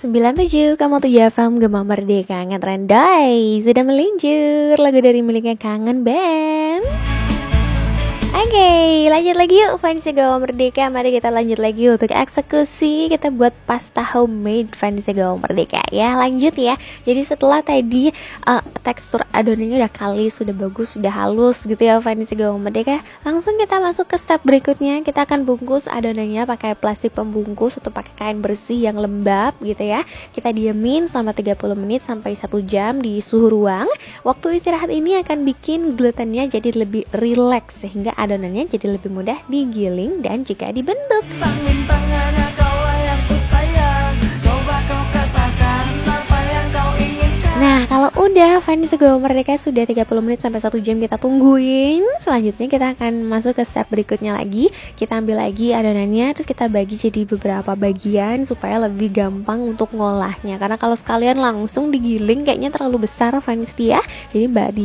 97,7 FM Gema Merdeka Ngetren Dai sudah meluncur lagu dari miliknya Kangen Band. Oke, lanjut lagi yuk fans Gema Merdeka. Mari kita lanjut lagi untuk eksekusi. Kita buat pasta homemade fans Gema Merdeka ya. Lanjut ya. Jadi setelah tadi tekstur adonannya udah kalis, sudah bagus, sudah halus gitu ya fans Gema Merdeka, langsung kita masuk ke step berikutnya. Kita akan bungkus adonannya pakai plastik pembungkus atau pakai kain bersih yang lembab gitu ya. Kita diemin selama 30 menit sampai 1 jam di suhu ruang. Waktu istirahat ini akan bikin glutennya jadi lebih rileks sehingga adonannya jadi lebih mudah digiling dan juga dibentuk. Tangannya kaulah yang ku sayang, coba kau katakan apa yang kau inginkan. Nah, kalau udah fans Gema Merdeka sudah 30 menit sampai 1 jam kita tungguin. Selanjutnya kita akan masuk ke step berikutnya lagi. Kita ambil lagi adonannya, terus kita bagi jadi beberapa bagian supaya lebih gampang untuk ngolahnya. Karena kalau sekalian langsung digiling kayaknya terlalu besar fans ya. Jadi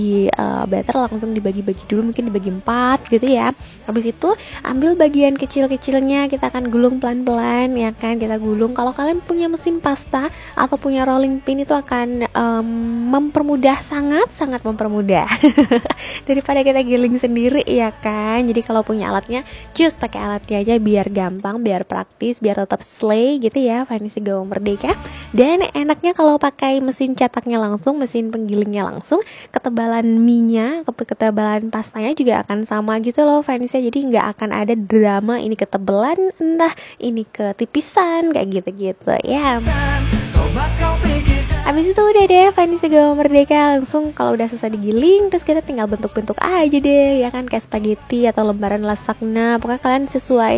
better langsung dibagi-bagi dulu, mungkin dibagi 4 gitu ya. Habis itu ambil bagian kecil-kecilnya, kita akan gulung pelan-pelan ya kan. Kita gulung. Kalau kalian punya mesin pasta atau punya rolling pin itu akan mempermudah, sangat mempermudah daripada kita giling sendiri ya kan. Jadi kalau punya alatnya, just pakai alatnya aja biar gampang, biar praktis, biar tetap slay gitu ya fans Gema Merdeka. Dan enaknya kalau pakai mesin cetaknya langsung, mesin penggilingnya langsung, ketebalan mie-nya, ketebalan pastanya juga akan sama gitu loh fansnya. Jadi nggak akan ada drama ini ketebalan, entah ini ketipisan kayak gitu-gitu ya. Coba kau pikirkan. Habis itu udah deh fans Gema Merdeka, langsung kalau udah selesai digiling, terus kita tinggal bentuk-bentuk aja deh ya kan, kayak spaghetti atau lembaran lasagna. Pokoknya kalian sesuai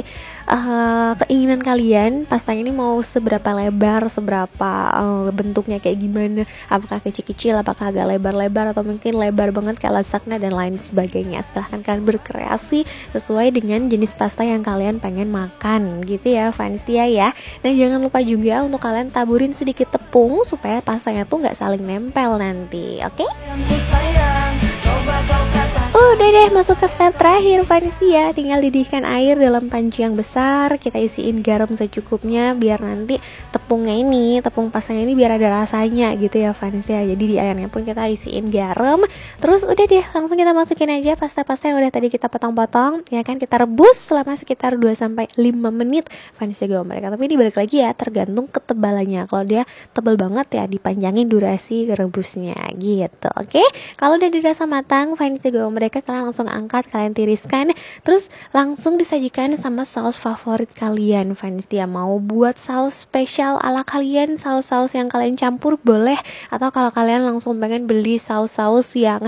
keinginan kalian, pastanya ini mau seberapa lebar, seberapa bentuknya kayak gimana, apakah kecil-kecil, apakah agak lebar-lebar, atau mungkin lebar banget kayak lasagna dan lain sebagainya. Silahkan kalian berkreasi sesuai dengan jenis pasta yang kalian pengen makan gitu ya fans ya. Dan jangan lupa juga untuk kalian taburin sedikit tepung supaya pastanya tuh nggak saling nempel nanti, oke? Yang ku sayang, coba kau katakan. Udah deh, masuk ke step terakhir fans ya. Tinggal didihkan air dalam panci yang besar. Kita isiin garam secukupnya biar nanti tepung pastanya ini biar ada rasanya gitu ya fans ya. Jadi di airnya pun kita isiin garam. Terus udah deh, langsung kita masukin aja pasta-pasta yang udah tadi kita potong-potong ya kan. Kita rebus selama sekitar 2-5 menit fans Gema Merdeka. Tapi ini balik lagi ya, tergantung ketebalannya. Kalau dia tebal banget ya dipanjangin durasi rebusnya gitu, oke? Kalau udah dirasa matang fans Gema Merdeka, kalian langsung angkat, kalian tiriskan, terus langsung disajikan sama saus favorit kalian fans dia. Mau buat saus spesial ala kalian, saus-saus yang kalian campur boleh, atau kalau kalian langsung pengen beli saus-saus yang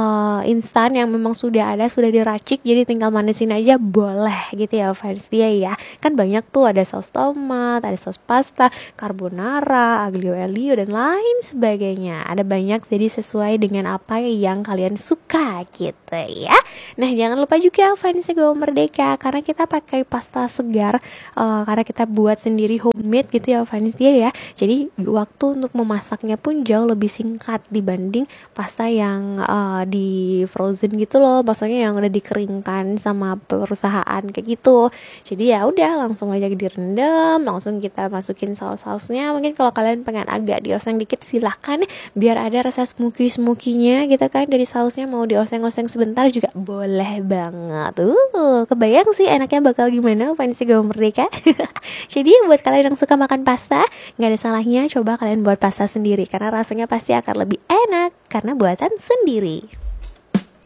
instan yang memang sudah ada, sudah diracik, jadi tinggal manisin aja boleh gitu ya fans dia ya. Kan banyak tuh, ada saus tomat, ada saus pasta, carbonara, aglio olio dan lain sebagainya. Ada banyak, jadi sesuai dengan apa yang kalian suka gitu ya. Nah, jangan lupa juga fans Gema Merdeka, karena kita pakai pasta segar, karena kita buat sendiri homemade gitu ya fans ya. Jadi waktu untuk memasaknya pun jauh lebih singkat dibanding pasta yang di frozen gitu loh, maksudnya yang udah dikeringkan sama perusahaan kayak gitu. Jadi ya udah, langsung aja direndam, langsung kita masukin saus-sausnya. Mungkin kalau kalian pengen agak dioseng dikit, silahkan biar ada rasa smoky-smokinya gitu kan dari sausnya. Mau dioseng-oseng sebentar juga boleh banget. Kebayang sih enaknya bakal gimana fans Gema Merdeka. Jadi buat kalian yang suka makan pasta, nggak ada salahnya coba kalian buat pasta sendiri, karena rasanya pasti akan lebih enak karena buatan sendiri.